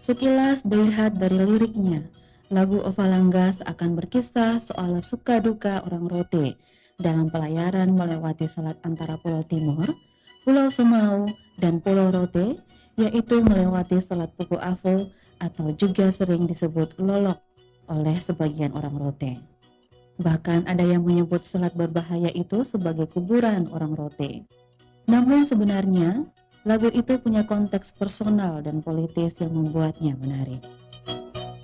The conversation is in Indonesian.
Sekilas dilihat dari liriknya, lagu Ovalangga akan berkisah soal suka duka orang Rote dalam pelayaran melewati selat antara Pulau Timur, Pulau Semau, dan Pulau Rote, yaitu melewati Selat Puku Avo atau juga sering disebut Lolok oleh sebagian orang Rote. Bahkan ada yang menyebut selat berbahaya itu sebagai kuburan orang Rote. Namun sebenarnya, lagu itu punya konteks personal dan politis yang membuatnya menarik.